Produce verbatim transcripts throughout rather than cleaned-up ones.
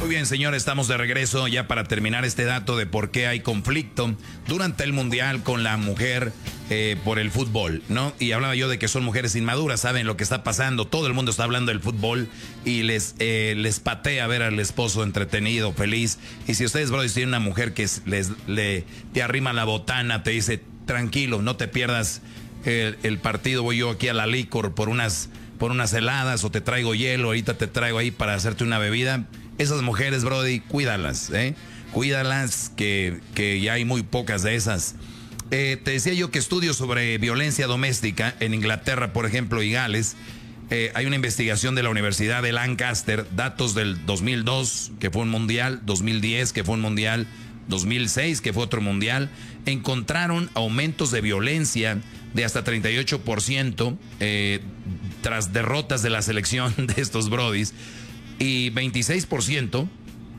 bien, señores, estamos de regreso ya para terminar este dato de por qué hay conflicto durante el Mundial con la mujer eh, por el fútbol, ¿no? Y hablaba yo de que son mujeres inmaduras, saben lo que está pasando, todo el mundo está hablando del fútbol y les, eh, les patea ver al esposo entretenido, feliz. Y si ustedes, brothers, tienen una mujer que les, le, te arrima la botana, te dice, tranquilo, no te pierdas el, el partido, voy yo aquí a la licor por unas... por unas heladas o te traigo hielo, ahorita te traigo ahí para hacerte una bebida. Esas mujeres, brody, cuídalas, ¿eh? Cuídalas, que, que ya hay muy pocas de esas. Eh, te decía yo que estudios sobre violencia doméstica en Inglaterra, por ejemplo, y Gales, eh, hay una investigación de la Universidad de Lancaster, datos del dos mil dos, que fue un mundial, dos mil diez, que fue un mundial, dos mil seis, que fue otro mundial, encontraron aumentos de violencia de hasta treinta y ocho por ciento eh, tras derrotas de la selección de estos brodis y veintiséis por ciento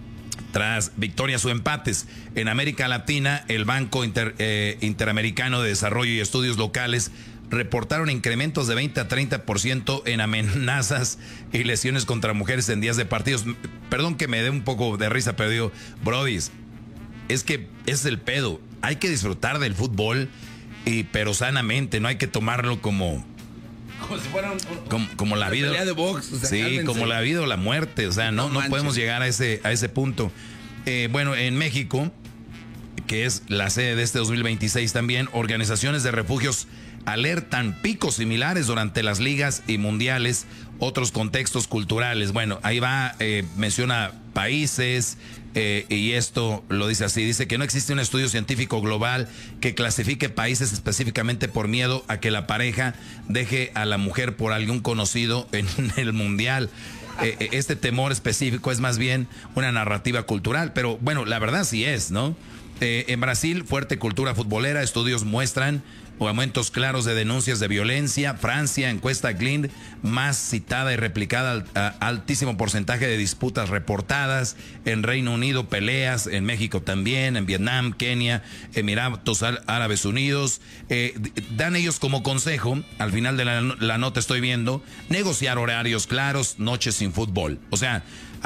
tras victorias o empates. En América Latina, el Banco Inter, eh, Interamericano de Desarrollo y Estudios Locales reportaron incrementos de veinte a treinta por ciento en amenazas y lesiones contra mujeres en días de partidos. Perdón que me dé un poco de risa, pero digo, brodis, es que es el pedo. Hay que disfrutar del fútbol, y, pero sanamente, no hay que tomarlo como... Como si fuera un, como, como la vida. Pelea de box, o sea, sí, cálmense. como la vida o la muerte. O sea, no, no, no podemos llegar a ese, a ese punto. Eh, bueno, en México, que es la sede de este dos mil veintiséis también, organizaciones de refugios alertan picos similares durante las ligas y mundiales, otros contextos culturales. Bueno, ahí va, eh, menciona países, eh, y esto lo dice así, dice que no existe un estudio científico global que clasifique países específicamente por miedo a que la pareja deje a la mujer por algún conocido en el mundial. Eh, este temor específico es más bien una narrativa cultural, pero bueno, la verdad sí es, ¿no? Eh, en Brasil, fuerte cultura futbolera, estudios muestran aumentos claros de denuncias de violencia. Francia, encuesta Glint, más citada y replicada, altísimo porcentaje de disputas reportadas. En Reino Unido, peleas. En México también. En Vietnam, Kenia, Emiratos Árabes Unidos. Eh, dan ellos como consejo, al final de la, la nota estoy viendo, negociar horarios claros, noches sin fútbol. O sea,